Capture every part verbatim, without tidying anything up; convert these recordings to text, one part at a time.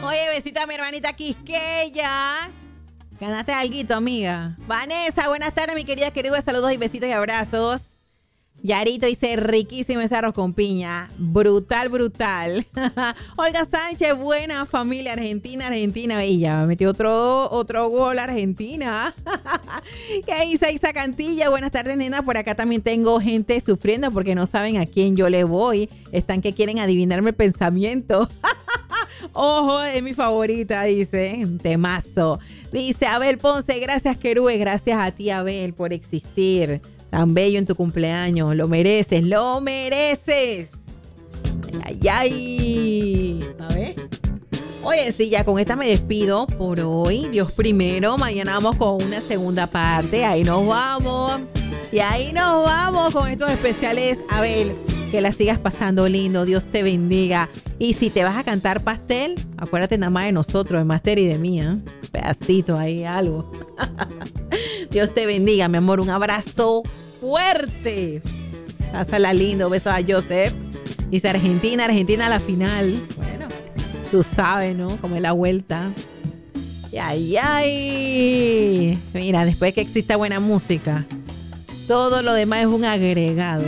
Oye, besita a mi hermanita Quisqueya. Ganaste alguito, amiga. Vanessa, buenas tardes, mi querida querida. Saludos y besitos y abrazos. Yarito dice, riquísimo ese arroz con piña. Brutal, brutal. Olga Sánchez, buena familia, Argentina, Argentina. Y ya metió otro, otro gol, Argentina. ¿Qué dice Isa Cantilla? Buenas tardes, nena. Por acá también tengo gente sufriendo porque no saben a quién yo le voy. Están que quieren adivinarme el pensamiento. Ojo, es mi favorita, dice. Temazo. Dice Abel Ponce, gracias, Querube. Gracias a ti, Abel, por existir. Tan bello en tu cumpleaños. Lo mereces, lo mereces. Ay, ay, ay. A ver. Oye, sí, ya con esta me despido por hoy. Dios primero. Mañana vamos con una segunda parte. Ahí nos vamos. Y ahí nos vamos con estos especiales. Abel, que la sigas pasando lindo. Dios te bendiga. Y si te vas a cantar pastel, acuérdate nada más de nosotros, de Master y de mí, ¿eh? Pedacito ahí, algo. Dios te bendiga, mi amor. Un abrazo fuerte. Pásala lindo. Besos a Joseph. Dice Argentina, Argentina a la final. Bueno, tú sabes, ¿no? Como es la vuelta. Ay, ay. Mira, después que exista buena música, todo lo demás es un agregado.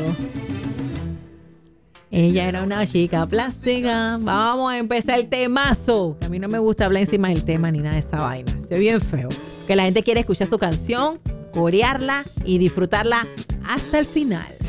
Ella era una chica plástica. Vamos a empezar el temazo. A mí no me gusta hablar encima del tema ni nada de esta vaina. Soy bien feo. Que la gente quiere escuchar su canción, corearla y disfrutarla hasta el final.